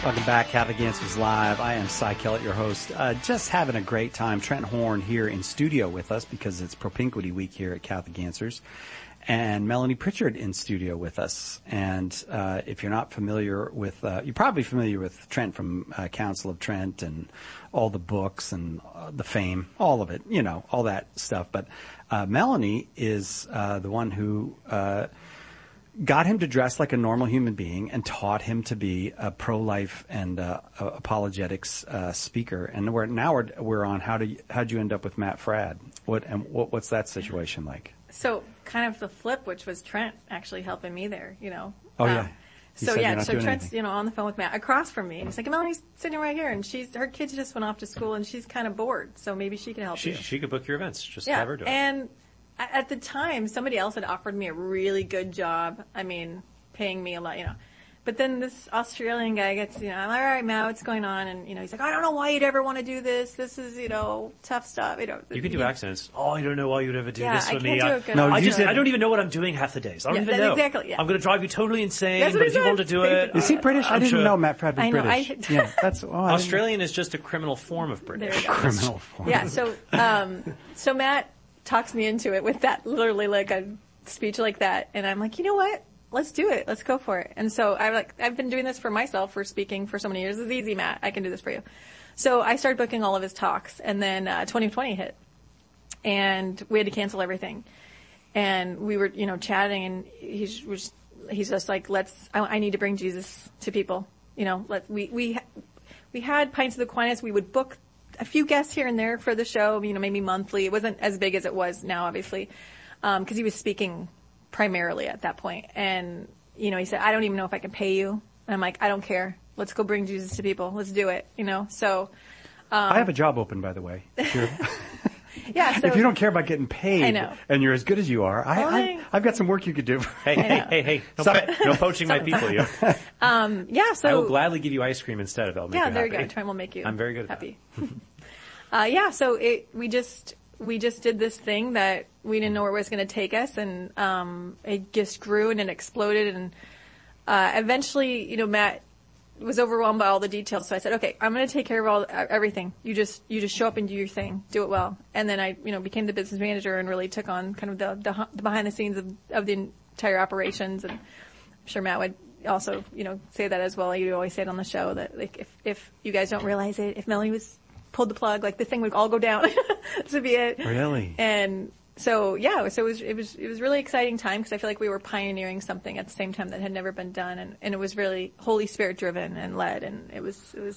Welcome back, Catholic Answers Live. I am Cy Kellett, your host. Just having a great time. Trent Horn here in studio with us because it's Propinquity Week here at Catholic Answers. And Melanie Pritchard in studio with us. And if you're not familiar with, you're probably familiar with Trent from Council of Trent and all the books and the fame, all of it, you know, all that stuff. But Melanie is the one who got him to dress like a normal human being and taught him to be a pro-life and apologetics speaker. And we're on how'd you end up with Matt Fradd? What's that situation like? So kind of the flip, which was Trent actually helping me there, you know. Oh yeah. So Trent's, you know, on the phone with Matt across from me. And he's like, Melanie's sitting right here, and her kids just went off to school, and she's kind of bored, so maybe she can help you. She could book your events. Just have her do it. And at the time, somebody else had offered me a really good job. I mean, paying me a lot, you know. But then this Australian guy gets, you know, I'm like, all right, Matt, what's going on? And, you know, he's like, I don't know why you'd ever want to do this. This is, you know, tough stuff. You know, you can do accents. Oh, I don't know why you'd ever do this for me. I don't even know what I'm doing half the days. I don't even know. Exactly, yeah. I'm going to drive you totally insane, That's what but if you want to do it. Is he British? I didn't know Matt Fradd was British. British. Yeah, that's Australian is just a criminal form of British. Criminal form. Yeah, so Matt talks me into it with that, literally like a speech like that. And I'm like, you know what? Let's do it. Let's go for it. And so I've been doing this for myself, for speaking for so many years. It's easy, Matt. I can do this for you. So I started booking all of his talks, and then 2020 hit, and we had to cancel everything. And we were, you know, chatting, and he's just like, I need to bring Jesus to people. You know, we had Pints of Aquinas. We would book a few guests here and there for the show, you know, maybe monthly. It wasn't as big as it was now, obviously, because he was speaking primarily at that point. And, you know, he said, I don't even know if I can pay you. And I'm like, I don't care. Let's go bring Jesus to people. Let's do it, you know? So, I have a job open, by the way. Yeah. So, if you don't care about getting paid, I know. And you're as good as you are, I've got some work you could do. Hey. No poaching my people, you. Yeah. So I will gladly give you ice cream instead if I'll make you happy. Yeah, there you go. Trent will make you. I'm very good at happy. Yeah. So we just did this thing that we didn't know where it was going to take us, and it just grew and it exploded, and eventually, you know, Matt was overwhelmed by all the details. So I said, okay, I'm going to take care of everything. You just show up and do your thing, do it well. And then I, you know, became the business manager and really took on kind of the behind the scenes of the entire operations. And I'm sure Matt would also, you know, say that as well. You always say it on the show that, like, if you guys don't realize it, if Melanie pulled the plug, like, the thing would all go down to be it. Really? And so, yeah, so it was really exciting time, because I feel like we were pioneering something at the same time that had never been done, and it was really Holy Spirit driven and led, and it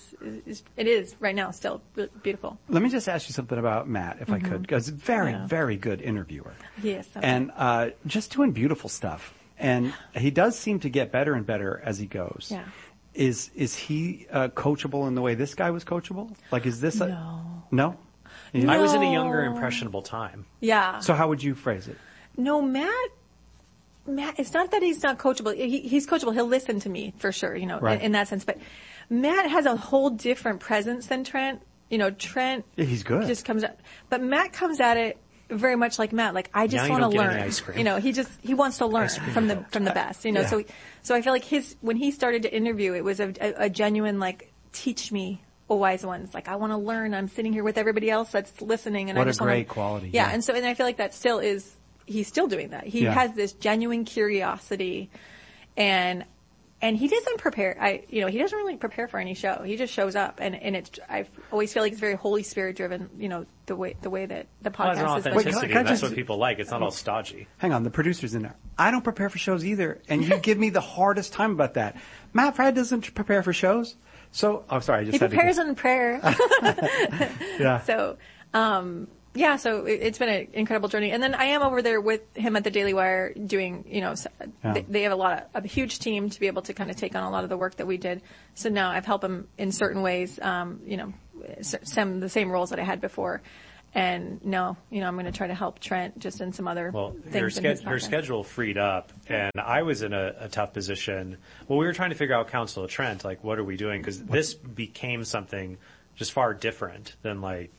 is right now still beautiful. Let me just ask you something about Matt, if I could, because very, very good interviewer. Yes. And just doing beautiful stuff. And he does seem to get better and better as he goes. Yeah. Is he coachable in the way this guy was coachable? Like, is this No? No? I was in a younger, impressionable time. Yeah. So how would you phrase it? No, Matt, it's not that he's not coachable. He's coachable. He'll listen to me for sure, you know, right. in that sense. But Matt has a whole different presence than Trent. You know, Trent. Yeah, he's good. Just comes at, but Matt comes at it very much like Matt. Like, I just want to learn. Ice cream. You know, he wants to learn from the best. You know, yeah. so I feel like when he started to interview, it was a genuine, like, teach me, O wise ones. Like, I want to learn. I'm sitting here with everybody else that's listening, and what I just a great want quality. Yeah, and I feel like that still is. He's still doing that. He has this genuine curiosity, and he doesn't prepare. He doesn't really prepare for any show. He just shows up, and I always feel like it's very Holy Spirit driven. You know, the way that the podcast is. Authenticity. That's what people like. It's not all stodgy. Hang on, the producer's in there. I don't prepare for shows either, and you give me the hardest time about that. Matt Fradd doesn't prepare for shows. So, sorry, I just he prepares in prayer. Yeah. So, so it's been an incredible journey. And then I am over there with him at the Daily Wire doing, you know, they have a huge team to be able to kind of take on a lot of the work that we did. So now I've helped him in certain ways, you know, the same roles that I had before. And no, you know, I'm going to try to help Trent just in some other things. Your schedule freed up, and I was in a tough position. Well, we were trying to figure out Council of Trent, like, what are we doing? Because this became something just far different than, like,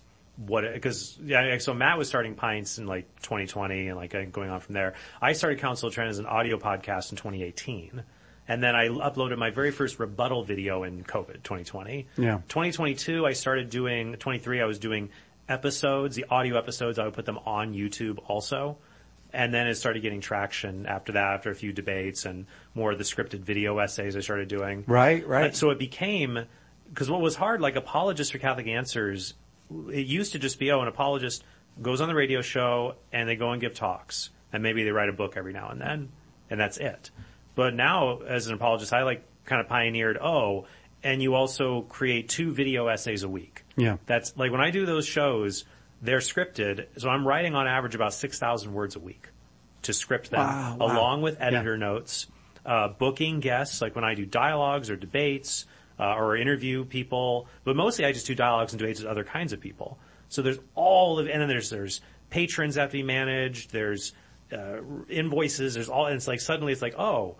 so Matt was starting Pints in, like, 2020 and, like, going on from there. I started Council of Trent as an audio podcast in 2018. And then I uploaded my very first rebuttal video in COVID 2020. Yeah. 2022, I started doing, 23, I was doing episodes, the audio episodes. I would put them on YouTube also. And then it started getting traction after that, after a few debates and more of the scripted video essays I started doing. Right. So it became, because what was hard, like Apologists for Catholic Answers, it used to just be, an apologist goes on the radio show and they go and give talks. And maybe they write a book every now and then, and that's it. But now, as an apologist, I kind of pioneered, and you also create 2 video essays a week. Yeah. That's like when I do those shows, they're scripted, so I'm writing on average about 6,000 words a week to script them, Wow. along with editor notes, booking guests, like when I do dialogues or debates, or interview people, but mostly I just do dialogues and debates with other kinds of people. So there's and then there's patrons that have to be managed, there's invoices, there's all, and it's like suddenly it's like,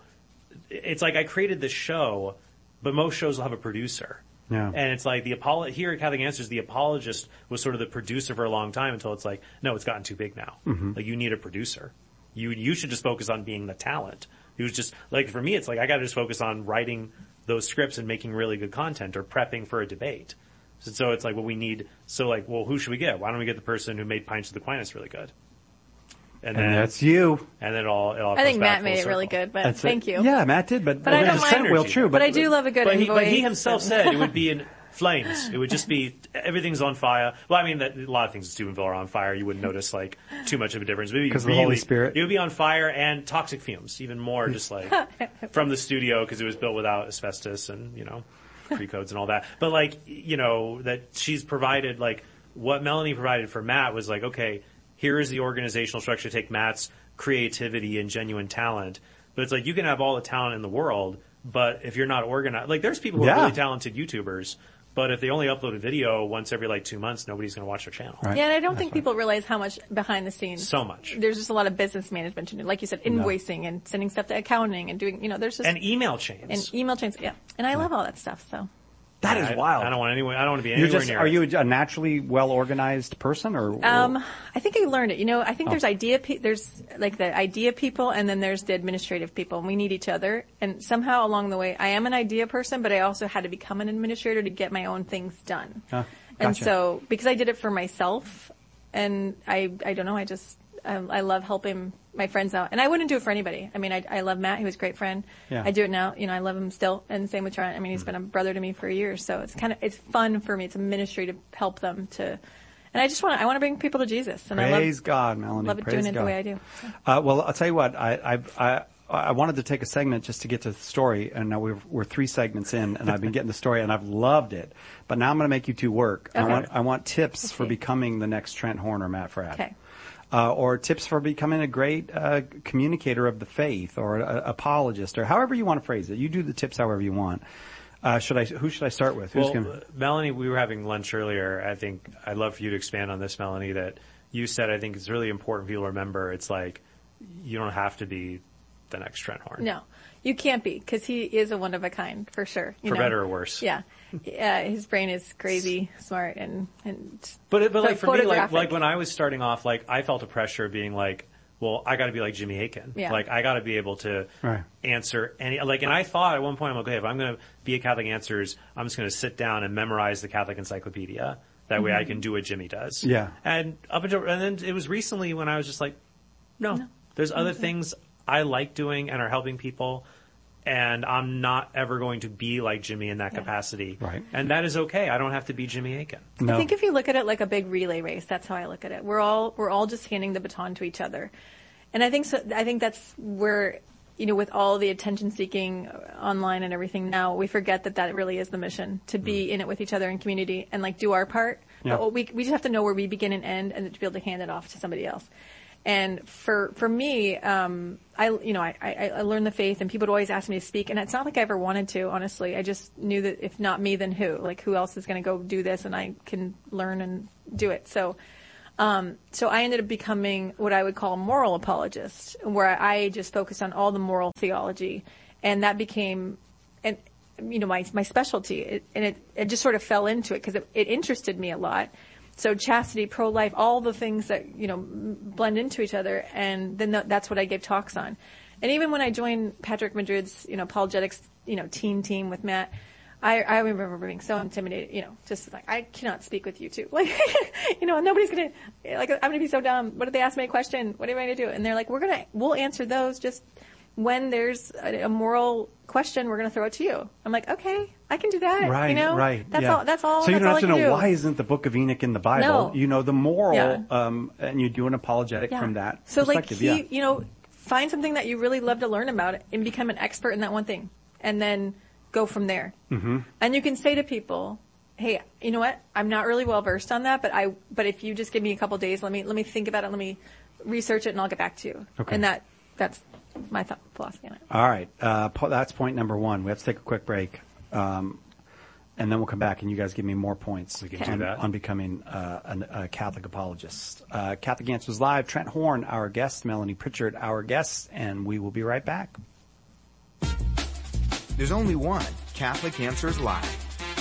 it's like I created this show, but most shows will have a producer. Yeah. And it's like here at Catholic Answers, the apologist was sort of the producer for a long time until it's like, no, it's gotten too big now. Mm-hmm. Like you need a producer. You should just focus on being the talent. It was just like, for me, it's like I got to just focus on writing those scripts and making really good content or prepping for a debate. So it's like what we need. So like, well, who should we get? Why don't we get the person who made Pints of Aquinas really good? And that's you. And then it all I think comes back Matt made full it really circle. good, but thank you. Yeah, Matt did, but I don't mind. Well, true, but I do love a good invoice. But he himself said it would be in flames. It would just be everything's on fire. Well, I mean, a lot of things at Steubenville are on fire. You wouldn't notice like too much of a difference. Because of the Holy Spirit. It would be on fire and toxic fumes, even more, just like from the studio because it was built without asbestos and pre-codes and all that. But like that she's provided like what Melanie provided for Matt was like, okay, here is the organizational structure to take Matt's creativity and genuine talent. But it's like you can have all the talent in the world, but if you're not organized, like there's people who are really talented YouTubers, but if they only upload a video once every like 2 months, nobody's going to watch their channel. Right. Yeah, and I don't think people realize how much behind the scenes. So much. There's just a lot of business management to do. Like you said, invoicing and sending stuff to accounting and doing, there's just. And email chains. And email chains, yeah. And I love all that stuff, so. That is wild. I don't want to be anywhere near. Are you a naturally well-organized person, or? I think I learned it. I think there's there's like the idea people, and then there's the administrative people, and we need each other. And somehow along the way, I am an idea person, but I also had to become an administrator to get my own things done. Gotcha. And so, because I did it for myself, and I don't know, I love helping my friends out. And I wouldn't do it for anybody. I mean, I love Matt. He was a great friend. Yeah. I do it now. I love him still. And same with Trent. I mean, he's been a brother to me for years. So it's fun for me. It's a ministry to help them and I want to bring people to Jesus. And Praise God, Melanie. Love doing it the way I do. So. Well, I'll tell you what, I wanted to take a segment just to get to the story, and now we're 3 segments in, and I've been getting the story, and I've loved it. But now I'm going to make you 2 work. Okay. I want tips for becoming the next Trent Horn or Matt Fradd. Okay. Or tips for becoming a great communicator of the faith, or apologist, or however you want to phrase it. You do the tips however you want. Who should I start with? Melanie, we were having lunch earlier. I think I'd love for you to expand on this, Melanie, that you said I think it's really important for people to remember. It's like you don't have to be the next Trent Horn. No, you can't be, because he is a one of a kind, for sure. For better or worse. Yeah. His brain is crazy, smart, and But like for me, like when I was starting off, like I felt a pressure of being like, well, I got to be like Jimmy Akin. Yeah. Like I got to be able to answer any, like, and I thought at one point, I'm like, okay, if I'm going to be a Catholic Answers, I'm just going to sit down and memorize the Catholic Encyclopedia. That way I can do what Jimmy does. Yeah. And then it was recently when I was just like, no. There's other things I like doing and are helping people, and I'm not ever going to be like Jimmy in that capacity. Right. And that is okay. I don't have to be Jimmy Akin. No. I think if you look at it like a big relay race, that's how I look at it. We're all just handing the baton to each other. And I think that's where, with all the attention seeking online and everything now, we forget that really is the mission, to be in it with each other in community and like do our part. Yeah. But we just have to know where we begin and end, and to be able to hand it off to somebody else. And for me, I learned the faith, and people would always ask me to speak, and it's not like I ever wanted to, honestly. I just knew that if not me, then who? Like, who else is going to go do this, and I can learn and do it. So I ended up becoming what I would call a moral apologist, where I just focused on all the moral theology, and that became, my specialty. It just sort of fell into it because it interested me a lot. So chastity, pro-life, all the things that, blend into each other. And then that's what I gave talks on. And even when I joined Patrick Madrid's, apologetics, teen team with Matt, I remember being so intimidated, just like, I cannot speak with you two. Like, nobody's gonna, like, I'm gonna be so dumb. What if they ask me a question? What am I gonna do? And they're like, we'll answer those, just when there's a moral question, we're gonna throw it to you. I'm like, okay, I can do that. Right, right. That's all. So you don't have to know do. why isn't the Book of Enoch in the Bible. No. You know the moral, and you do an apologetic from that so perspective. Find something that you really love to learn about and become an expert in that one thing, and then go from there. Mm-hmm. And you can say to people, hey, you know what? I'm not really well versed on that, but if you just give me a couple days, let me think about it, let me research it, and I'll get back to you. Okay. And that's my philosophy on it. All right. That's point number one. We have to take a quick break. And then we'll come back and you guys give me more points on becoming a Catholic apologist. Catholic Answers Live, Trent Horn, our guest, Melanie Pritchard, our guest, and we will be right back. There's only one Catholic Answers Live.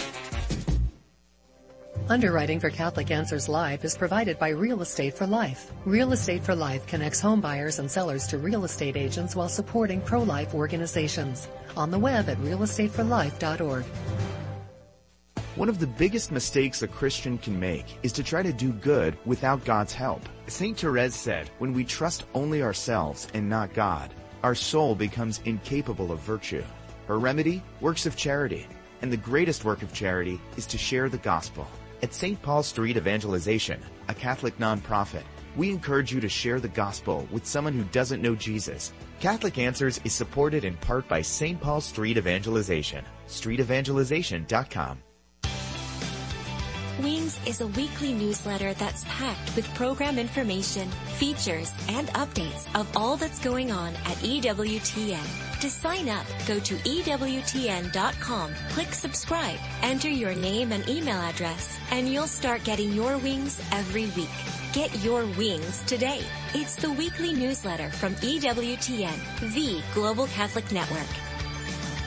Underwriting for Catholic Answers Live is provided by Real Estate for Life. Real Estate for Life connects home buyers and sellers to real estate agents while supporting pro-life organizations. On the web at realestateforlife.org. One of the biggest mistakes a Christian can make is to try to do good without God's help. St. Therese said, when we trust only ourselves and not God, our soul becomes incapable of virtue. Her remedy? Works of charity. And the greatest work of charity is to share the gospel. At St. Paul Street Evangelization, a Catholic nonprofit, we encourage you to share the gospel with someone who doesn't know Jesus. Catholic Answers is supported in part by St. Paul Street Evangelization. StreetEvangelization.com. Wings is a weekly newsletter that's packed with program information, features, and updates of all that's going on at EWTN. To sign up, go to EWTN.com, click subscribe, enter your name and email address, and you'll start getting your wings every week. Get your wings today. It's the weekly newsletter from EWTN, the Global Catholic Network.